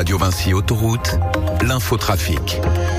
Radio Vinci Autoroute, l'infotrafic.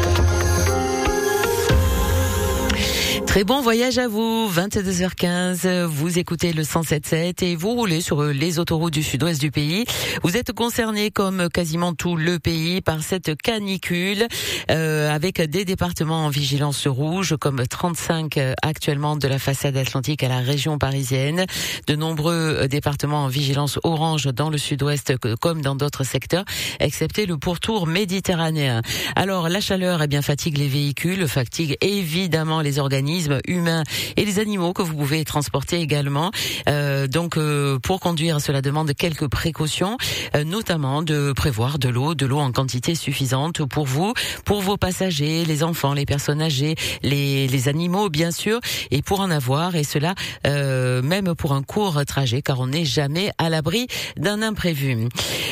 Très bon voyage à vous, 22h15, vous écoutez le 107.7 et vous roulez sur les autoroutes du sud-ouest du pays. Vous êtes concernés comme quasiment tout le pays par cette canicule avec des départements en vigilance rouge comme 35 actuellement de la façade atlantique à la région parisienne. De nombreux départements en vigilance orange dans le sud-ouest comme dans d'autres secteurs, excepté le pourtour méditerranéen. Alors la chaleur fatigue les véhicules, fatigue évidemment les organismes humains et les animaux que vous pouvez transporter également. Donc pour conduire, cela demande quelques précautions, notamment de prévoir de l'eau en quantité suffisante pour vous, pour vos passagers, les enfants, les personnes âgées, les animaux bien sûr, et pour en avoir, et cela même pour un court trajet, car on n'est jamais à l'abri d'un imprévu.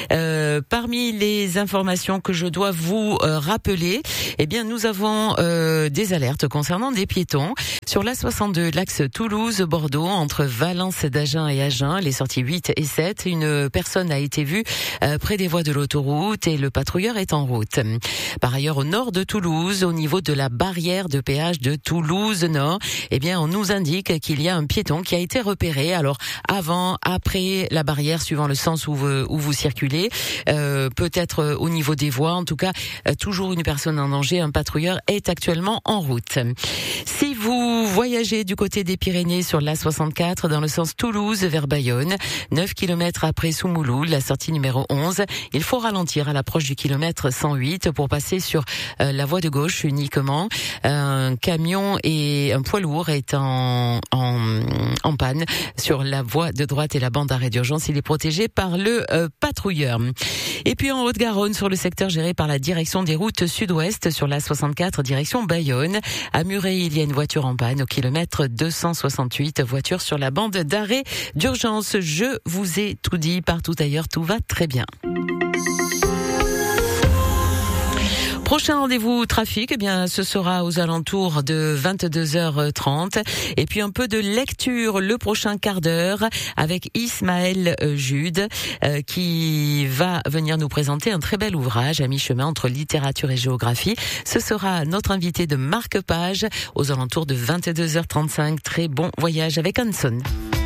Parmi les informations que je dois vous rappeler, nous avons des alertes concernant des piétons sur l'A62, l'axe Toulouse-Bordeaux, entre Valence d'Agen et Agen, les sorties 8 et 7. Une personne a été vue près des voies de l'autoroute et le patrouilleur est en route. Par ailleurs, au nord de Toulouse, au niveau de la barrière de péage de Toulouse-Nord, on nous indique qu'il y a un piéton qui a été repéré. Alors, avant, après la barrière, suivant le sens où vous circulez, peut-être au niveau des voies, en tout cas, toujours une personne en danger, un patrouilleur est actuellement en route. Si vous voyagez du côté des Pyrénées sur l'A64 dans le sens Toulouse vers Bayonne, 9 km après Soumouloul, la sortie numéro 11, il faut ralentir à l'approche du kilomètre 108 pour passer sur la voie de gauche uniquement. Un camion et un poids lourd est en panne sur la voie de droite et la bande d'arrêt d'urgence. Il est protégé par le patrouilleur. Et puis en Haute-Garonne, sur le secteur géré par la direction des routes sud-ouest, sur l'A64 direction Bayonne, à Muret, il y a une voiture en panne au kilomètre 268, voiture sur la bande d'arrêt d'urgence. Je vous ai tout dit, partout ailleurs, tout va très bien. Prochain rendez-vous trafic, ce sera aux alentours de 22h30. Et puis un peu de lecture le prochain quart d'heure avec Ismaël Jude qui va venir nous présenter un très bel ouvrage à mi-chemin entre littérature et géographie. Ce sera notre invité de Marque-Page aux alentours de 22h35. Très bon voyage avec Hanson.